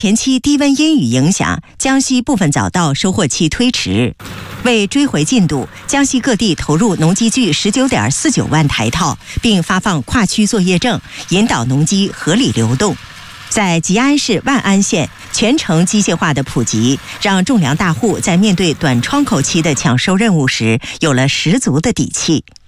前期低温阴雨影响，江西部分早稻收获期推迟。为追回进度，江西各地投入农机具19.49万台套，并发放跨区作业证，引导农机合理流动。在吉安市万安县，全程机械化的普及，让种粮大户在面对短窗口期的抢收任务时，有了十足的底气。